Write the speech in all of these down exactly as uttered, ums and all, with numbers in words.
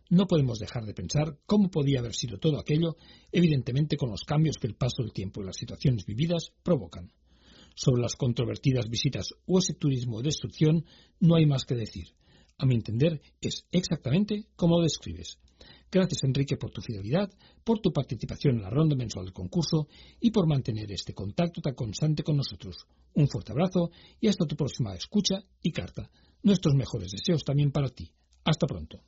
no podemos dejar de pensar cómo podía haber sido todo aquello, evidentemente con los cambios que el paso del tiempo y las situaciones vividas provocan. Sobre las controvertidas visitas o ese turismo de destrucción no hay más que decir. A mi entender, es exactamente como lo describes. Gracias, Enrique, por tu fidelidad, por tu participación en la ronda mensual del concurso y por mantener este contacto tan constante con nosotros. Un fuerte abrazo y hasta tu próxima escucha y carta. Nuestros mejores deseos también para ti. Hasta pronto.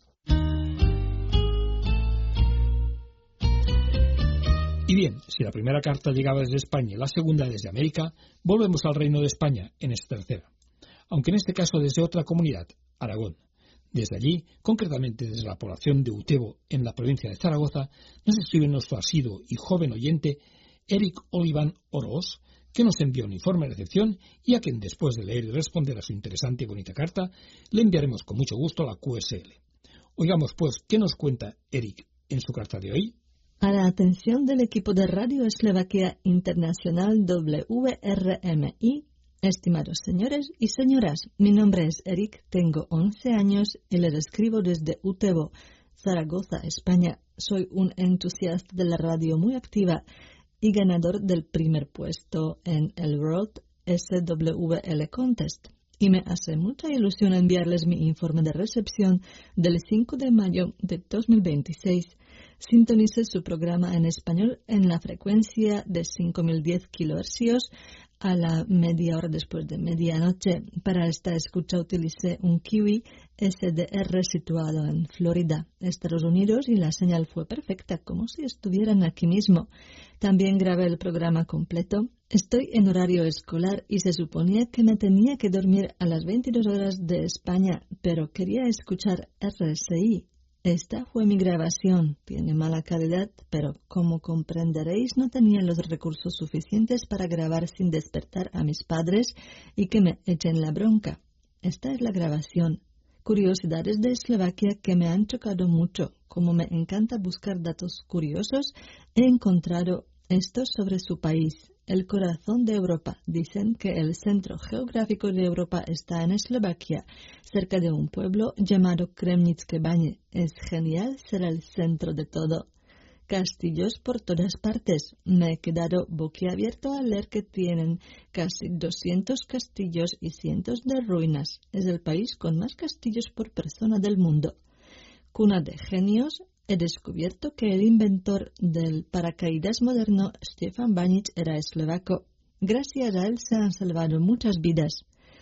Y bien, si la primera carta llegaba desde España y la segunda desde América, volvemos al Reino de España en esta tercera. Aunque en este caso desde otra comunidad, Aragón. Desde allí, concretamente desde la población de Utebo, en la provincia de Zaragoza, nos escribe nuestro asiduo y joven oyente, Eric Oliván Oroz, que nos envió un informe de recepción y a quien, después de leer y responder a su interesante y bonita carta, le enviaremos con mucho gusto a la Q S L. Oigamos, pues, qué nos cuenta Eric en su carta de hoy. A la atención del equipo de Radio Eslovaquia Internacional W R M I, estimados señores y señoras, mi nombre es Eric, tengo once años y les escribo desde Utebo, Zaragoza, España. Soy un entusiasta de la radio muy activa y ganador del primer puesto en el World S W L Contest. Y me hace mucha ilusión enviarles mi informe de recepción del cinco de mayo de dos mil veintiséis. Sintonice su programa en español en la frecuencia de cinco mil diez kilohercios a la media hora después de medianoche. Para esta escucha utilicé un Kiwi S D R situado en Florida, Estados Unidos, y la señal fue perfecta, como si estuvieran aquí mismo. También grabé el programa completo. Estoy en horario escolar y se suponía que me tenía que dormir a las veintidós horas de España, pero quería escuchar R S I. Esta fue mi grabación. Tiene mala calidad, pero como comprenderéis no tenía los recursos suficientes para grabar sin despertar a mis padres y que me echen la bronca. Esta es la grabación. Curiosidades de Eslovaquia que me han chocado mucho. Como me encanta buscar datos curiosos, he encontrado esto sobre su país. El corazón de Europa. Dicen que el centro geográfico de Europa está en Eslovaquia, cerca de un pueblo llamado Kremnické Bane. Es genial ser el centro de todo. Castillos por todas partes. Me he quedado boquiabierto al leer que tienen casi doscientos castillos y cientos de ruinas. Es el país con más castillos por persona del mundo. Cuna de genios. He descubierto que el inventor del paracaídas moderno, Stefan Banic, era eslovaco. Gracias a él se han salvado muchas vidas.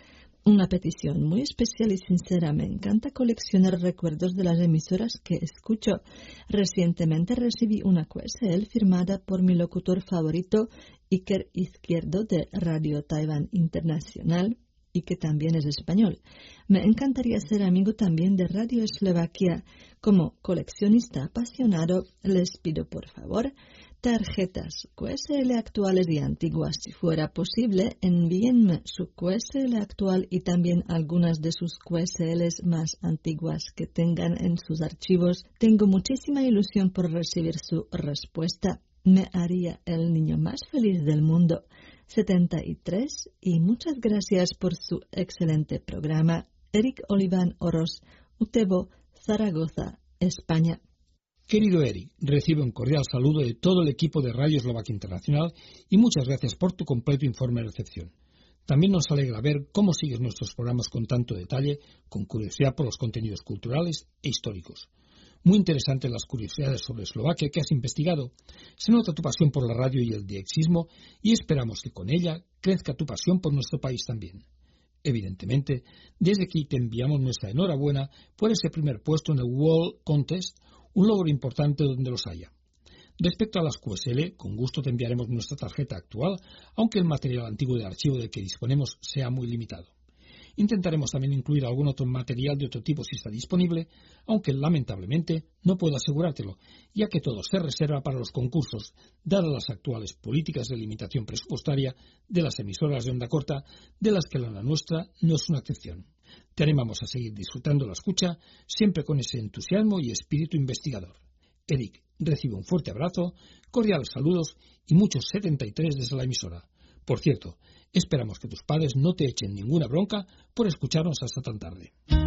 Una petición muy especial y sincera. Me encanta coleccionar recuerdos de las emisoras que escucho. Recientemente recibí una Q S L firmada por mi locutor favorito, Iker Izquierdo, de Radio Taiwán Internacional, y que también es español. Me encantaría ser amigo también de Radio Eslovaquia. Como coleccionista apasionado, les pido por favor tarjetas Q S L actuales y antiguas. Si fuera posible, envíenme su Q S L actual y también algunas de sus Q S Ls más antiguas que tengan en sus archivos. Tengo muchísima ilusión por recibir su respuesta. Me haría el niño más feliz del mundo. setenta y tres, y muchas gracias por su excelente programa. Eric Oliván Oroz, Utebo, Zaragoza, España. Querido Eric, recibe un cordial saludo de todo el equipo de Radio Eslovaquia Internacional y muchas gracias por tu completo informe de recepción. También nos alegra ver cómo sigues nuestros programas con tanto detalle, con curiosidad por los contenidos culturales e históricos. Muy interesantes las curiosidades sobre Eslovaquia que has investigado. Se nota tu pasión por la radio y el diexismo y esperamos que con ella crezca tu pasión por nuestro país también. Evidentemente, desde aquí te enviamos nuestra enhorabuena por ese primer puesto en el World Contest, un logro importante donde los haya. Respecto a las Q S L, con gusto te enviaremos nuestra tarjeta actual, aunque el material antiguo de archivo del que disponemos sea muy limitado. Intentaremos también incluir algún otro material de otro tipo si está disponible, aunque lamentablemente no puedo asegurártelo, ya que todo se reserva para los concursos, dadas las actuales políticas de limitación presupuestaria de las emisoras de onda corta, de las que la nuestra no es una excepción. Te animamos a seguir disfrutando la escucha, siempre con ese entusiasmo y espíritu investigador. Eric, recibe un fuerte abrazo, cordiales saludos y muchos setenta y tres desde la emisora. Por cierto, esperamos que tus padres no te echen ninguna bronca por escucharnos hasta tan tarde.